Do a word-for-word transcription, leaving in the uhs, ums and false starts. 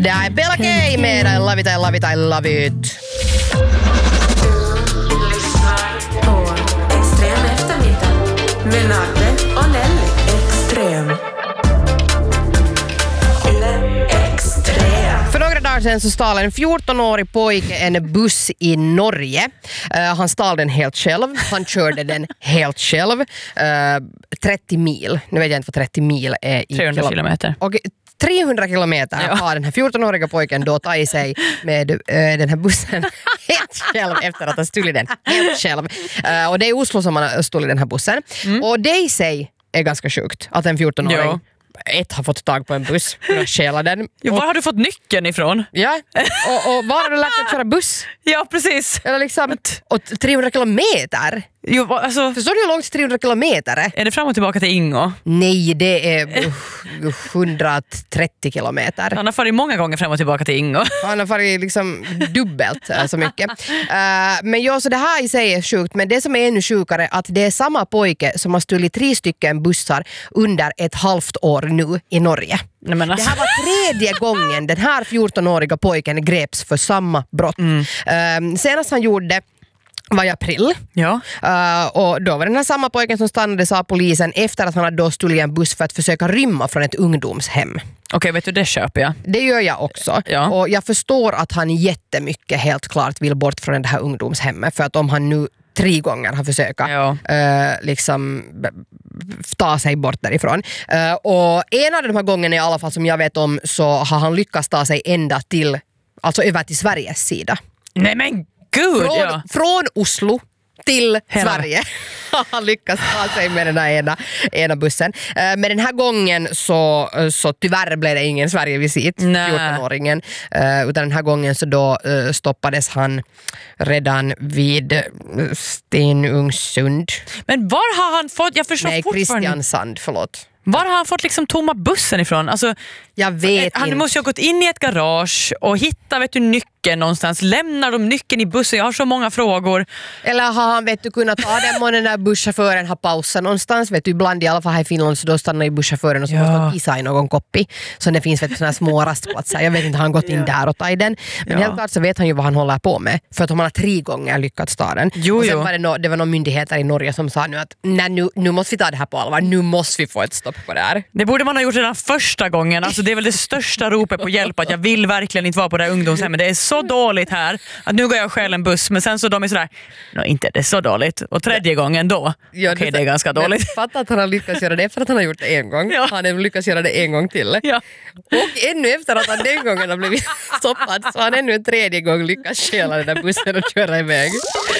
Det är Bella K med I love it, I love it, I love it. På Extrem eftermiddag med Nagge och Nelly. Extrem. För några dagar sedan så stal en fjortonårig pojke en buss i Norge. Uh, han stal den helt själv. Han körde den helt själv. Uh, trettio mil. Nu vet jag inte vad trettio mil är i trehundra kilometer. Och trehundra kilometer ja. Har den här fjortonåriga pojken då tagit sig med uh, den här bussen helt själv efter att ha stulit den helt själv. Uh, och det är Oslo som har stulit den här bussen. Mm. Och det i sig är ganska sjukt att en fjortonåring ja. Ett har fått tag på en buss för att stjäla den. Ja, var har du fått nyckeln ifrån? Ja, och, och var har du lärt dig att köra buss? Ja, precis. Eller liksom, och trehundra kilometer. Jo, alltså, förstår du hur långt trehundra kilometer är? Är det fram och tillbaka till Ingo? Nej, det är uh, hundratrettio kilometer. Han har farit många gånger fram och tillbaka till Ingo. Han har farit liksom dubbelt uh, så mycket. Uh, men ja, så det här i sig är sjukt. Men det som är ännu sjukare att det är samma pojke som har stulit tre stycken bussar under ett halvt år nu i Norge. Nej, men alltså. Det här var tredje gången den här fjortonåriga pojken greps för samma brott. Mm. Uh, senast han gjorde det var i april. Ja. Uh, och då var den här samma pojken som stannade, sa polisen, efter att han hade då stulit en buss för att försöka rymma från ett ungdomshem. Okej, okay, vet du, det köper jag. Det gör jag också. Ja. Och jag förstår att han jättemycket helt klart vill bort från det här ungdomshemmet. För att om han nu tre gånger har försökt ja. uh, liksom ta sig bort därifrån. Uh, och en av de här gångerna i alla fall som jag vet om så har han lyckats ta sig ända till, alltså över till Sveriges sida. Nej men gud, från, ja. från Oslo till Hela. Sverige. Han lyckas ta sig med den här ena, ena bussen. Men den här gången så, så tyvärr blev det ingen Sverige-visit, fjortonåringen. Utan den här gången så då stoppades han redan vid Stenungsund. Men var har han fått, jag förstår Nej, fortfarande. Kristiansand, förlåt. Var har han fått liksom tomma bussen ifrån? Alltså, jag vet han inte. måste ju ha gått in i ett garage och hitta vet du, nyckeln någonstans. Lämnar de nyckeln i bussen? Jag har så många frågor. Eller har han vet du, kunnat ta den och den där busschauffören har pausat någonstans? Vet du, ibland i alla fall här i Finland så då stannar i busschauffören och så ja. måste han kissa i någon koppi. Så det finns vet du, såna små rastplatser. Jag vet inte, har han gått in ja. där och tagit den. Men ja. helt klart så vet han ju vad han håller på med. För att om han har tre gånger lyckats ta den. Jo, och sen jo. var det, no, det var någon myndigheter i Norge som sa nu att nej, nu, nu måste vi ta det här på allvar. Nu måste vi få ett stopp på det här. Det borde man ha gjort redan första gången. Alltså, det är väl det största ropet på hjälp att jag vill verkligen inte vara på det här ungdomshemmet. Det är så dåligt här att nu går jag själv en buss. Men sen så de är sådär, no, inte det är så dåligt. Och tredje gången då, ja, okej okay, det är ganska dåligt. Fatta att han har lyckats göra det efter att han har gjort det en gång. Ja. Han har lyckats göra det en gång till. Ja. Och ännu efter att han den gången har blivit stoppad så har han ännu en tredje gång lyckats stjäla den där bussen och köra iväg.